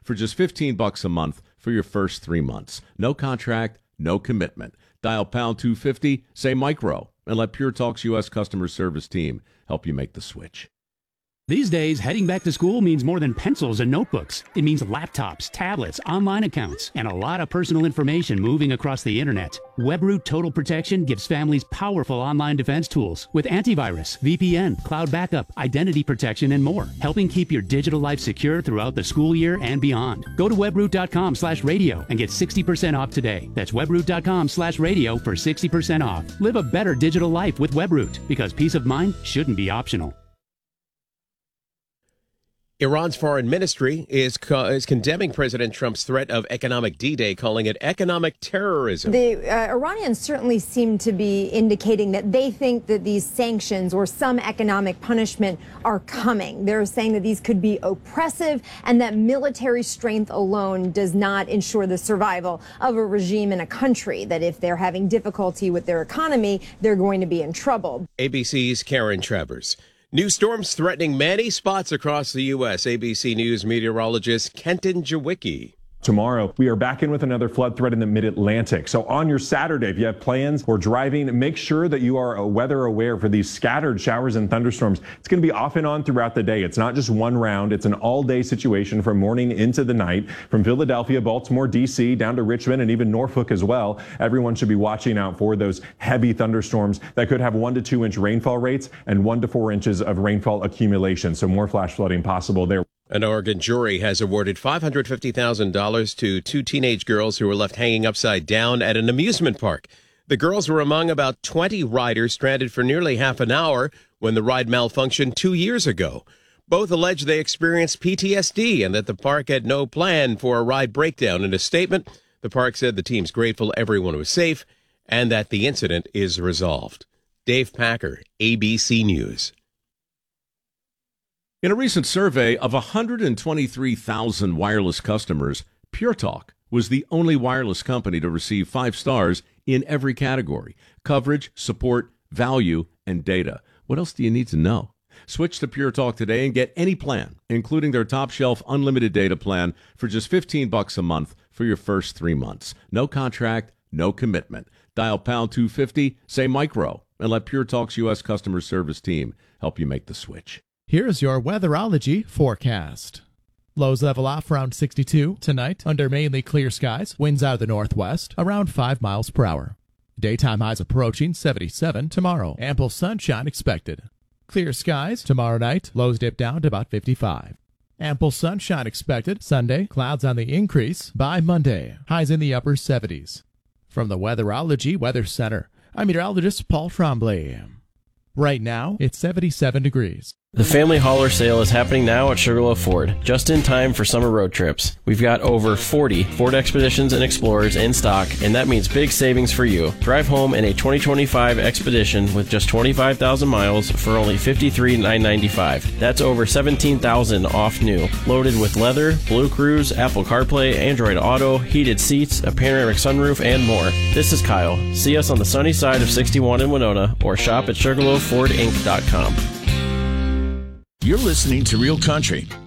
for just $15 a month for your first 3 months. No contract, no commitment. Dial pound 250, say micro, and let Pure Talk's U.S. customer service team help you make the switch. These days, heading back to school means more than pencils and notebooks. It means laptops, tablets, online accounts, and a lot of personal information moving across the internet. WebRoot Total Protection gives families powerful online defense tools with antivirus, VPN, cloud backup, identity protection, and more, helping keep your digital life secure throughout the school year and beyond. Go to webroot.com/radio and get 60% off today. That's webroot.com/radio for 60% off. Live a better digital life with WebRoot, because peace of mind shouldn't be optional. Iran's foreign ministry is condemning President Trump's threat of economic D-Day, calling it economic terrorism. The Iranians certainly seem to be indicating that they think that these sanctions or some economic punishment are coming. They're saying that these could be oppressive and that military strength alone does not ensure the survival of a regime in a country, that if they're having difficulty with their economy, they're going to be in trouble. ABC's Karen Travers. New storms threatening many spots across the U.S. ABC News meteorologist Kenton Jawicki. Tomorrow, we are back in with another flood threat in the mid-Atlantic. So on your Saturday, if you have plans or driving, make sure that you are weather aware for these scattered showers and thunderstorms. It's going to be off and on throughout the day. It's not just one round. It's an all-day situation from morning into the night. From Philadelphia, Baltimore, D.C., down to Richmond, and even Norfolk as well. Everyone should be watching out for those heavy thunderstorms that could have 1 to 2 inch rainfall rates and 1 to 4 inches of rainfall accumulation. So more flash flooding possible there. An Oregon jury has awarded $550,000 to 2 teenage girls who were left hanging upside down at an amusement park. The girls were among about 20 riders stranded for nearly half an hour when the ride malfunctioned 2 years ago. Both allege they experienced PTSD and that the park had no plan for a ride breakdown. In a statement, the park said the team's grateful everyone was safe and that the incident is resolved. Dave Packer, ABC News. In a recent survey of 123,000 wireless customers, Pure Talk was the only wireless company to receive 5 stars in every category: coverage, support, value, and data. What else do you need to know? Switch to Pure Talk today and get any plan, including their top-shelf unlimited data plan, for just $15 a month for your first 3 months. No contract, no commitment. Dial pound 250, say micro, and let Pure Talk's U.S. customer service team help you make the switch. Here's your weatherology forecast. Lows level off around 62 tonight under mainly clear skies. Winds out of the northwest around 5 miles per hour. Daytime highs approaching 77 tomorrow. Ample sunshine expected. Clear skies tomorrow night. Lows dip down to about 55. Ample sunshine expected Sunday. Clouds on the increase by Monday. Highs in the upper 70s. From the Weatherology Weather Center, I'm meteorologist Paul Tremblay. Right now, it's 77 degrees. The family hauler sale is happening now at Sugarloaf Ford, just in time for summer road trips. We've got over 40 Ford Expeditions and Explorers in stock, and that means big savings for you. Drive home in a 2025 Expedition with just 25,000 miles for only $53,995. That's over $17,000 off new. Loaded with leather, Blue Cruise, Apple CarPlay, Android Auto, heated seats, a panoramic sunroof, and more. This is Kyle. See us on the sunny side of 61 in Winona, or shop at SugarloafFordInc.com. You're listening to Real Country